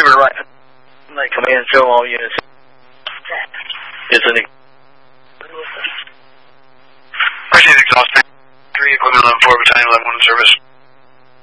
River right. Come in and show all units. It's an Appreciate exhaust. 3 equipment 11-4, battalion 11-1 in service.